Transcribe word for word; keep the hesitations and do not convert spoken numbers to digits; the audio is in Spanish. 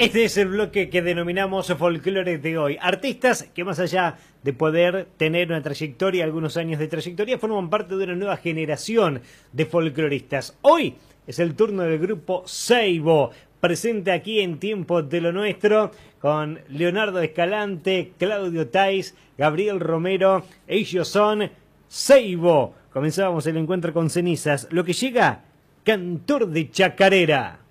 Este es el bloque que denominamos folclore de hoy. Artistas que más allá de poder tener una trayectoria, algunos años de trayectoria, forman parte de una nueva generación de folcloristas. Hoy es el turno del grupo Seibo, presente aquí en Tiempo de lo Nuestro, con Leonardo Escalante, Claudio Tais, Gabriel Romero. Ellos son Seibo. Comenzábamos el encuentro con cenizas. Lo que llega, Cantor de Chacarera.